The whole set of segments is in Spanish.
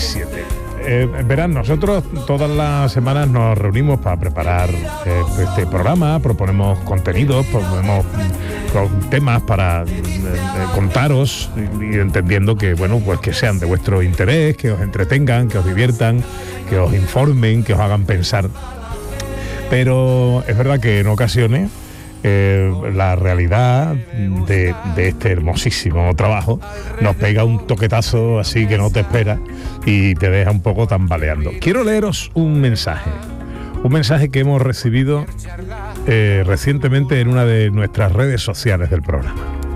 7. Verán, nosotros todas las semanas nos reunimos para preparar este programa, proponemos contenidos, proponemos temas para contaros y entendiendo que, bueno, pues que sean de vuestro interés, que os entretengan, que os diviertan, que os informen, que os hagan pensar. Pero es verdad que en ocasiones la realidad de este hermosísimo trabajo nos pega un toquetazo así que no te espera y te deja un poco tambaleando. Quiero leeros un mensaje que hemos recibido recientemente en una de nuestras redes sociales del programa.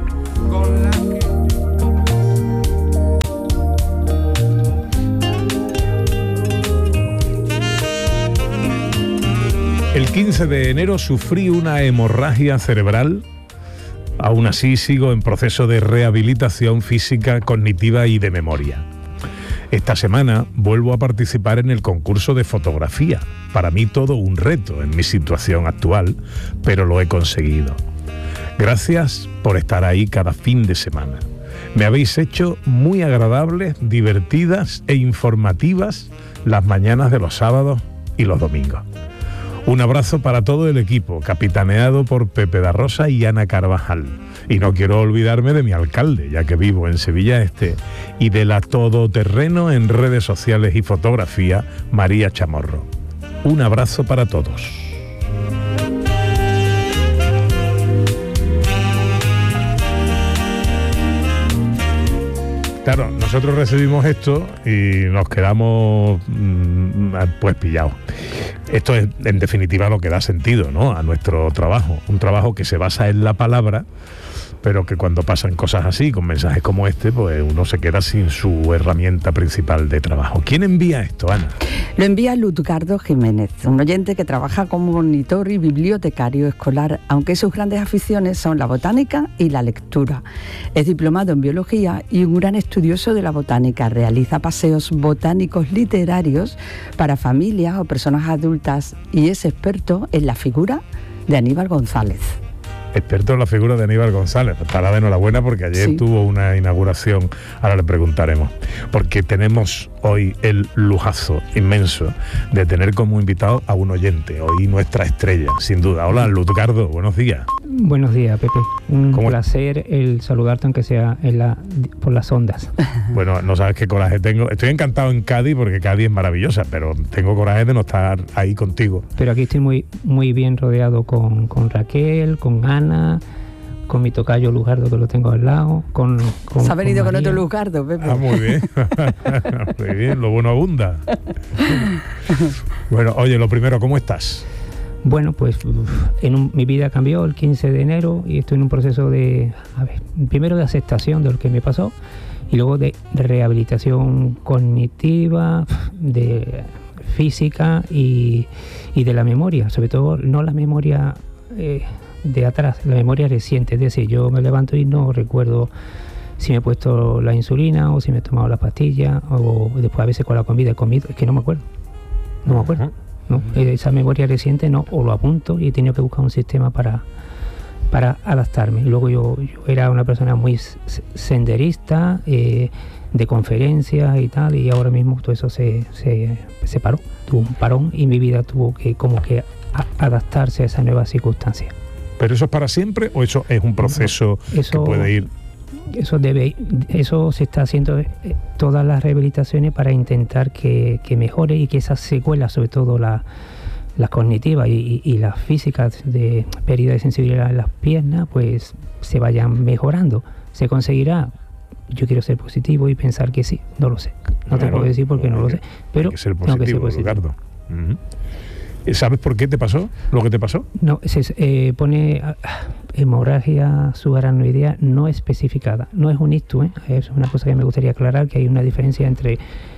El 15 de enero sufrí una hemorragia cerebral. Aún así sigo en proceso de rehabilitación física, cognitiva y de memoria. Esta semana vuelvo a participar en el concurso de fotografía. Para mí todo un reto en mi situación actual, pero lo he conseguido. Gracias por estar ahí cada fin de semana. Me habéis hecho muy agradables, divertidas e informativas las mañanas de los sábados y los domingos. Un abrazo para todo el equipo, capitaneado por Pepe da Rosa y Ana Carvajal. Y no quiero olvidarme de mi alcalde, ya que vivo en Sevilla Este, y de la todoterreno en redes sociales y fotografía, María Chamorro. Un abrazo para todos. Claro, nosotros recibimos esto y nos quedamos pues pillados. Esto es, en definitiva, lo que da sentido, ¿no?, a nuestro trabajo. Un trabajo que se basa en la palabra, pero que cuando pasan cosas así, con mensajes como este, pues uno se queda sin su herramienta principal de trabajo. ¿Quién envía esto, Ana? Lo envía Lutgardo Jiménez, un oyente que trabaja como monitor y bibliotecario escolar, aunque sus grandes aficiones son la botánica y la lectura. Es diplomado en biología y un gran estudioso de la botánica. Realiza paseos botánicos literarios para familias o personas adultas y es experto en la figura de Aníbal González. Experto en la figura de Aníbal González. Estará de enhorabuena porque ayer sí tuvo una inauguración. Ahora le preguntaremos. Porque tenemos hoy el lujazo inmenso de tener como invitado a un oyente. Hoy nuestra estrella, sin duda. Hola, Lutgardo, buenos días. Buenos días, Pepe. Un placer el saludarte, aunque sea por las ondas. Bueno, no sabes qué coraje tengo. Estoy encantado en Cádiz porque Cádiz es maravillosa, pero tengo coraje de no estar ahí contigo. Pero aquí estoy muy, muy bien rodeado con Raquel, con Ana, con mi tocayo Lutgardo, que lo tengo al lado, Se ha venido con otro Lutgardo, Pepe. Ah, muy bien. Muy bien, lo bueno abunda. Bueno, oye, lo primero, ¿cómo estás? Bueno, pues mi vida cambió el 15 de enero y estoy en un proceso primero de aceptación de lo que me pasó y luego de rehabilitación cognitiva, de física y de la memoria, sobre todo no la memoria de atrás, la memoria reciente. Es decir, yo me levanto y no recuerdo si me he puesto la insulina o si me he tomado la pastilla o después a veces con la comida he comido, es que no me acuerdo. ¿no? Esa memoria reciente no, o lo apunto y he tenido que buscar un sistema para adaptarme. Luego yo era una persona muy senderista, de conferencias y tal, y ahora mismo todo eso se paró, tuvo un parón y mi vida tuvo que adaptarse a esa nueva circunstancia. ¿Pero eso es para siempre o eso es un proceso que puede ir? Eso se está haciendo todas las rehabilitaciones para intentar que mejore y que esas secuelas, sobre todo las cognitivas y las físicas de pérdida de sensibilidad en las piernas, pues se vayan mejorando. ¿Se conseguirá? Yo quiero ser positivo y pensar que sí. No lo sé. No te puedo decir porque no lo sé. Pero hay que ser positivo, Lutgardo. ¿Sabes por qué te pasó lo que te pasó? No, se pone hemorragia subaracnoidea no especificada. No es un ictus, es una cosa que me gustaría aclarar, que hay una diferencia entre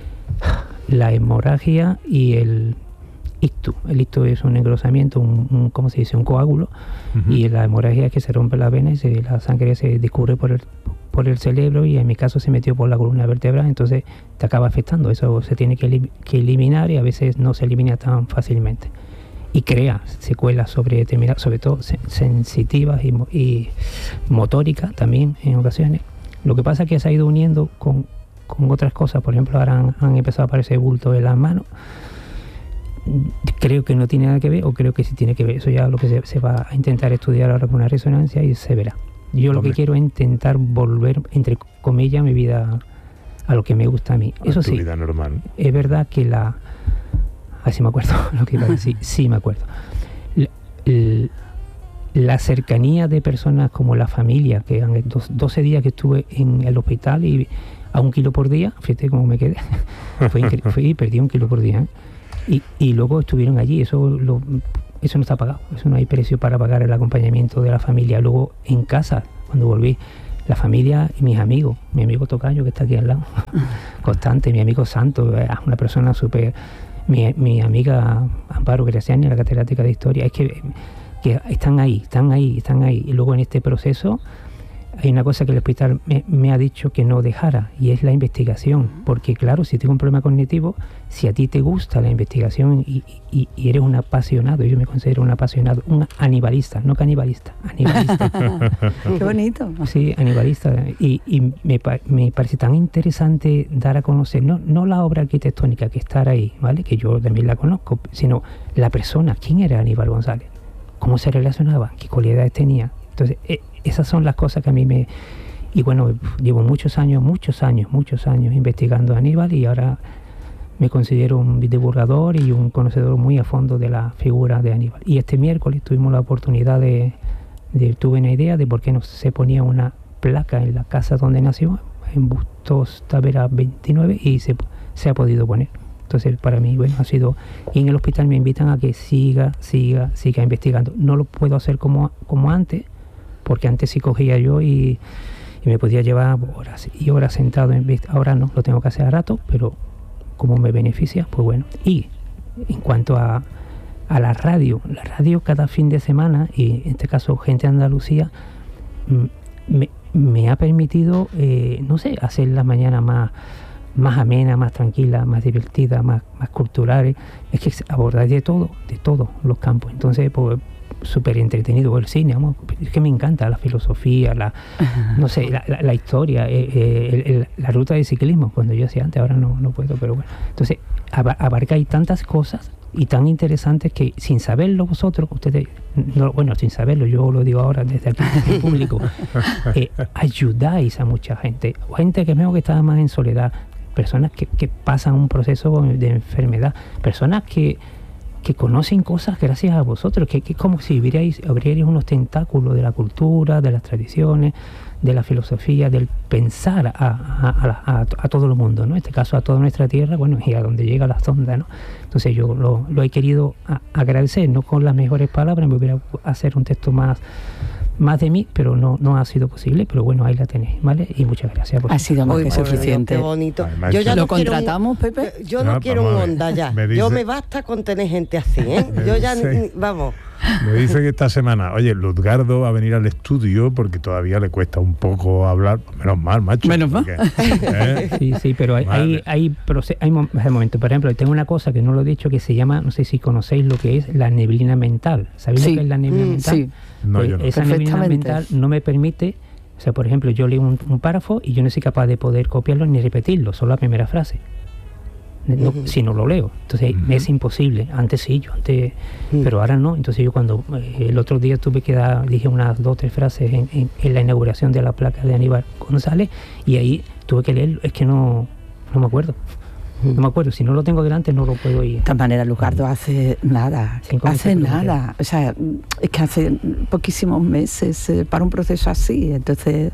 la hemorragia y el ictus. El ictus es un engrosamiento, ¿cómo se dice? Un coágulo, y la hemorragia es que se rompe la vena y la sangre se discurre por el cerebro y en mi caso se metió por la columna vertebral, entonces te acaba afectando. Eso se tiene que eliminar y a veces no se elimina tan fácilmente y crea secuelas sobre todo sensitivas y motóricas también en ocasiones. Lo que pasa es que se ha ido uniendo con con otras cosas. Por ejemplo, ahora han empezado a aparecer bultos en las manos. Creo que no tiene nada que ver, o creo que sí tiene que ver. Eso ya lo que se va a intentar estudiar ahora con una resonancia y se verá. Yo lo que quiero es intentar volver, entre comillas, mi vida a lo que me gusta a mí. Eso sí, vida normal. Es verdad que sí me acuerdo lo que iba a decir. Sí me acuerdo. La cercanía de personas como la familia, que 12 días que estuve en el hospital y a 1 kilo por día, fíjate cómo me quedé. Perdí 1 kilo por día, ¿eh? Y luego estuvieron allí, eso no está pagado, eso no hay precio para pagar el acompañamiento de la familia. Luego en casa, cuando volví, la familia y mis amigos, mi amigo Tocayo, que está aquí al lado, constante, mi amigo Santo, una persona súper, mi amiga Amparo Graciani, la catedrática de historia, es que están ahí. Y luego en este proceso hay una cosa que el hospital me ha dicho que no dejara, y es la investigación, porque claro, si tengo un problema cognitivo, si a ti te gusta la investigación y eres un apasionado, yo me considero un apasionado, un anibalista, no canibalista, anibalista. Qué bonito. Sí, anibalista, y me parece tan interesante dar a conocer, no la obra arquitectónica, que estar ahí, ¿vale?, que yo también la conozco, sino la persona, quién era Aníbal González, cómo se relacionaba, qué cualidades tenía. Entonces, esas son las cosas que a mí y bueno, llevo muchos años investigando a Aníbal, y ahora me considero un divulgador y un conocedor muy a fondo de la figura de Aníbal. Y este miércoles tuvimos la oportunidad tuve una idea de por qué no se ponía una placa en la casa donde nació, en Bustos Tavera 29, y se ha podido poner. Entonces, para mí, bueno, ha sido... Y en el hospital me invitan a que siga investigando. No lo puedo hacer como antes, porque antes sí cogía yo y me podía llevar horas y horas sentado ahora no, lo tengo que hacer a rato, pero como me beneficia, pues bueno. Y en cuanto a la radio cada fin de semana, y en este caso Gente de Andalucía, me ha permitido, hacer las mañanas más amena, más tranquila, más divertida, más culturales. Es que abordáis de todo los campos. Entonces, pues, súper entretenido. O el cine, es que me encanta la filosofía, la historia, la ruta de ciclismo, cuando yo hacía antes, ahora no puedo, pero bueno. Entonces, abarcáis tantas cosas y tan interesantes que sin saberlo vosotros, ustedes, sin saberlo, yo lo digo ahora desde aquí en público, ayudáis a mucha gente que veo que está más en soledad, personas que pasan un proceso de enfermedad, personas que conocen cosas gracias a vosotros, que es como si abrierais unos tentáculos de la cultura, de las tradiciones, de la filosofía, del pensar a todo el mundo, ¿no? En este caso a toda nuestra tierra, bueno, y a donde llega la sonda, ¿no? Entonces yo lo he querido agradecer, no con las mejores palabras, me hubiera hacer un texto más de mí, pero no ha sido posible, pero bueno, ahí la tenéis, ¿vale? Y muchas gracias. Ha sido más que suficiente. Qué bonito. Yo ya ¿Lo contratamos, Pepe? Yo no quiero un Honda ya. Me basta con tener gente así, ¿eh? Vamos. Me dice que esta semana, oye, Luzgardo va a venir al estudio porque todavía le cuesta un poco hablar. Menos mal, macho. Menos mal. Sí, pero hay momentos. Por ejemplo, tengo una cosa que no lo he dicho, que se llama, no sé si conocéis lo que es la neblina mental. ¿Sabéis lo que es la neblina mental? Sí. No, yo no. Esa neblina mental no me permite, o sea, por ejemplo, yo leo un párrafo y yo no soy capaz de poder copiarlo ni repetirlo, solo la primera frase. Si no lo leo, entonces es imposible. Antes sí, pero ahora no. Entonces yo cuando el otro día dije unas 2 o 3 frases en la inauguración de la placa de Aníbal González, y ahí tuve que leerlo, es que no me acuerdo. No me acuerdo, si no lo tengo delante no lo puedo ir. De todas maneras, Luzgardo hace nada. O sea, es que hace poquísimos meses para un proceso así, entonces...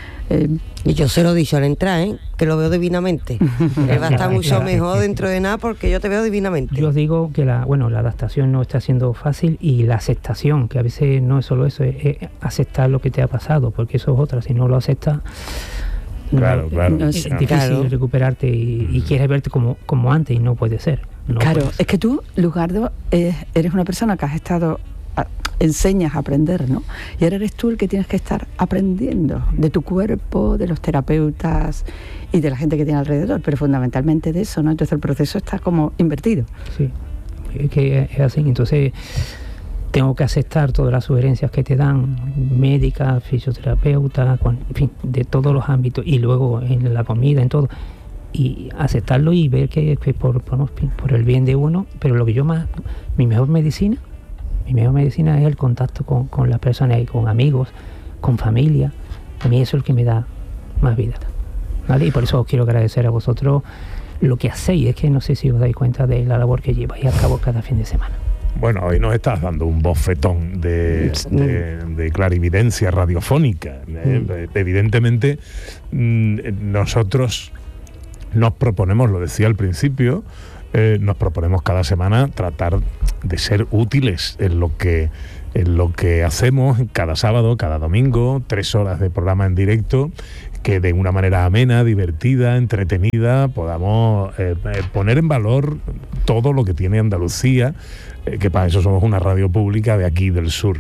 Y yo se lo he dicho al entrar, que lo veo divinamente. Va a estar mucho mejor dentro de nada porque yo te veo divinamente. Yo os digo que la adaptación no está siendo fácil, y la aceptación, que a veces no es solo eso, es aceptar lo que te ha pasado, porque eso es otra. Si no lo aceptas, claro. Es difícil recuperarte y quieres verte como antes, y no puede ser. Es que tú, Luzgardo, eres una persona que has estado... enseñas a aprender, ¿no? Y ahora eres tú el que tienes que estar aprendiendo de tu cuerpo, de los terapeutas y de la gente que tiene alrededor, pero fundamentalmente de eso, ¿no? Entonces el proceso está como invertido. Sí, es que es así. Entonces tengo que aceptar todas las sugerencias que te dan, médicas, fisioterapeutas, en fin, de todos los ámbitos, y luego en la comida, en todo. y aceptarlo y ver que por el bien de uno, pero lo que yo más, mi mejor medicina es el contacto con las personas y con amigos, con familia. A mí eso es el que me da más vida, ¿vale? Y por eso os quiero agradecer a vosotros lo que hacéis. Es que no sé si os dais cuenta de la labor que lleváis a cabo cada fin de semana. Bueno, hoy nos estás dando un bofetón de clarividencia radiofónica. Evidentemente, nosotros nos proponemos, lo decía al principio, nos proponemos cada semana tratar de ser útiles en lo que hacemos cada sábado, cada domingo, 3 horas de programa en directo, que de una manera amena, divertida, entretenida, podamos poner en valor todo lo que tiene Andalucía, que para eso somos una radio pública de aquí del sur.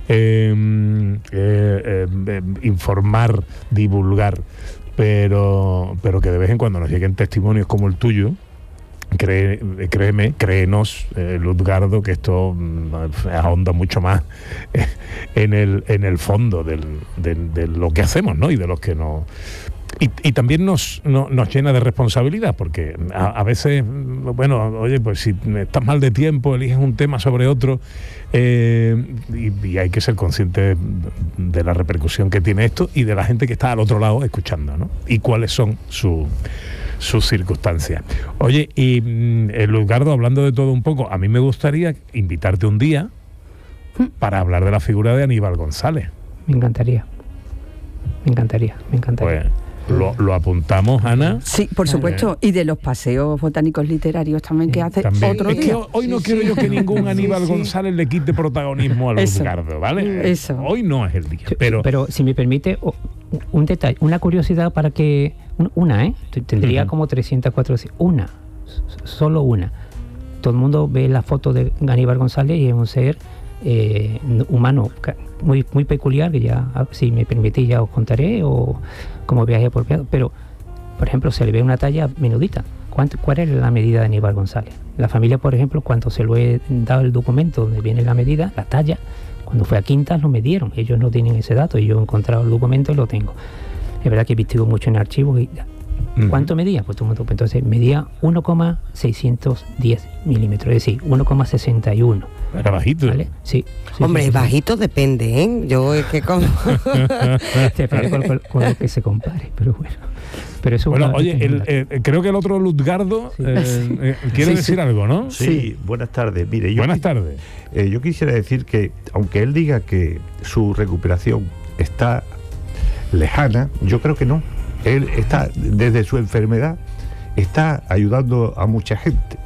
Informar, divulgar, pero que de vez en cuando nos lleguen testimonios como el tuyo. Créenos, Luzgardo, que esto ahonda mucho más en el fondo de lo que hacemos, ¿no? Y de los que nos... Y también nos llena de responsabilidad, porque a veces, bueno, oye, pues si estás mal de tiempo, eliges un tema sobre otro, y hay que ser consciente de la repercusión que tiene esto y de la gente que está al otro lado escuchando, ¿no? Y cuáles son sus circunstancias. Oye, y Luzgardo, hablando de todo un poco, a mí me gustaría invitarte un día para hablar de la figura de Aníbal González. Me encantaría. Pues lo apuntamos, Ana. Sí, por supuesto, y de los paseos botánicos literarios también que hace también. Otro es día. que hoy no quiero yo que ningún Aníbal González le quite protagonismo a Luzgardo, ¿vale? Eso. Hoy no es el día. Pero si me permite, un detalle, una curiosidad para que... Tendría como 300, 400... Solo una. Todo el mundo ve la foto de Aníbal González y es un ser humano muy, muy peculiar, que ya, si me permitís, ya os contaré, o como viaje apropiado. Pero, por ejemplo, se le ve una talla menudita. ¿Cuál es la medida de Aníbal González? La familia, por ejemplo, cuando se lo he dado el documento donde viene la medida, la talla, cuando fue a Quintas lo midieron. Ellos no tienen ese dato y yo he encontrado el documento y lo tengo. Es verdad que he visto mucho en archivos. ¿Cuánto medía? Pues entonces medía 1,610 milímetros, es decir, 1,61. Era bajito. ¿Vale? Sí. Hombre, bajito depende, ¿eh? Yo es que como... Depende con lo que se compare, pero bueno. Pero eso creo que el otro Luzgardo quiere decir algo, ¿no? Sí, buenas tardes. Mire, buenas tardes. Yo quisiera decir que, aunque él diga que su recuperación está lejana, yo creo que no. Él está, desde su enfermedad, está ayudando a mucha gente.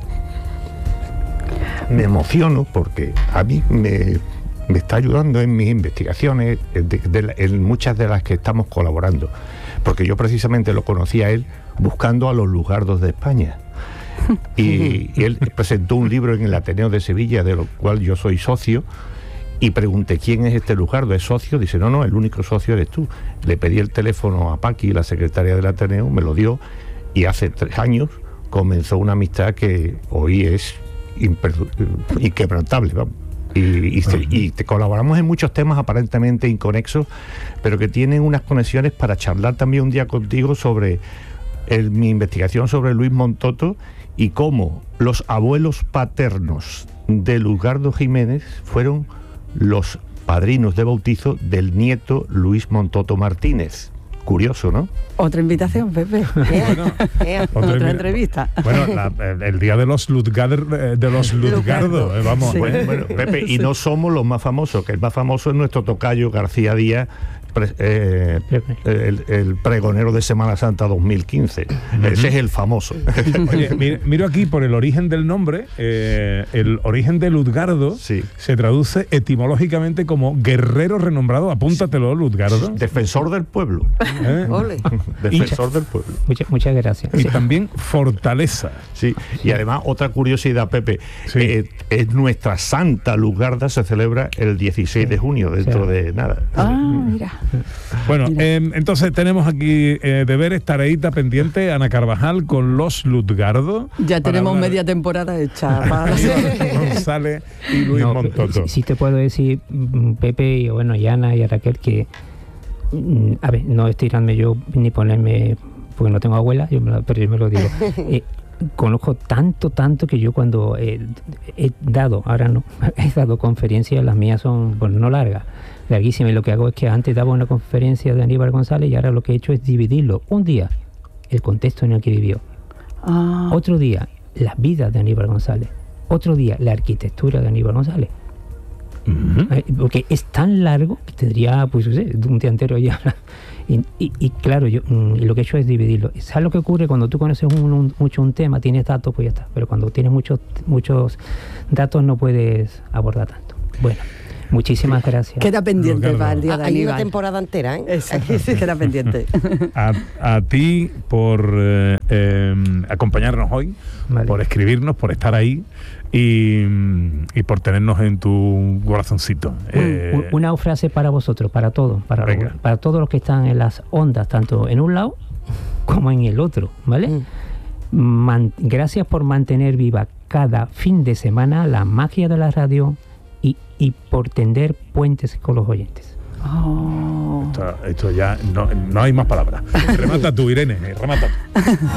Me emociono porque a mí me está ayudando en mis investigaciones, en muchas de las que estamos colaborando, porque yo precisamente lo conocí a él buscando a los Luzgardos de España. Y él presentó un libro en el Ateneo de Sevilla, de lo cual yo soy socio, y pregunté, ¿quién es este Luzgardo? ¿Es socio? Dice, no, el único socio eres tú. Le pedí el teléfono a Paqui, la secretaria del Ateneo, me lo dio, y hace 3 años comenzó una amistad que hoy es inquebrantable, vamos. Y te colaboramos en muchos temas aparentemente inconexos, pero que tienen unas conexiones para charlar también un día contigo sobre mi investigación sobre Luis Montoto y cómo los abuelos paternos de Luzgardo Jiménez fueron los padrinos de bautizo del nieto Luis Montoto Martínez. Curioso, ¿no? Otra invitación, Pepe. Otra entrevista. Bueno, el día de los Luzgardo, vamos. Bueno, Pepe, y no somos los más famosos, que el más famoso es nuestro tocayo García Díaz, el pregonero de Semana Santa 2015. Ese es el famoso. Oye, miro aquí por el origen del nombre. El origen de Luzgardo se traduce etimológicamente como guerrero renombrado. Apúntatelo, Luzgardo. Defensor del pueblo. Defensor del pueblo. Muchas gracias. Y también fortaleza. Sí. Y además, otra curiosidad, Pepe, es nuestra Santa Luzgarda, se celebra el 16 de junio, dentro de nada. Mira. Bueno, entonces tenemos aquí deberes, tareita pendiente, Ana Carvajal con los Luzgardo. Ya tenemos media temporada hecha para González y Luis Montoto. Sí te puedo decir, Pepe, y Ana y a Raquel, que a ver, no estirarme yo ni ponerme porque no tengo abuela, pero yo me lo digo. Conozco tanto que yo cuando he dado conferencias, las mías son, bueno, no largas, larguísimas, y lo que hago es que antes daba una conferencia de Aníbal González y ahora lo que he hecho es dividirlo. Un día, el contexto en el que vivió. Otro día, las vidas de Aníbal González. Otro día, la arquitectura de Aníbal González. Porque es tan largo que tendría, pues, un día entero ya. Y claro, yo lo que he hecho es dividirlo. ¿Sabes lo que ocurre? Cuando tú conoces mucho un tema, tienes datos, pues ya está. Pero cuando tienes muchos datos no puedes abordar tanto. Bueno, muchísimas gracias. Queda pendiente para el día de Aníbal. Hay una temporada entera, ¿eh? Sí, queda pendiente. A ti por acompañarnos hoy, Vale. por escribirnos, por estar ahí y por tenernos en tu corazoncito. Una frase para vosotros, para todos, para todos los que están en las ondas, tanto en un lado como en el otro, ¿vale? Gracias por mantener viva cada fin de semana la magia de la radio y por tender puentes con los oyentes. Esto ya no hay más palabras. Remata tú, Irene, remata tú.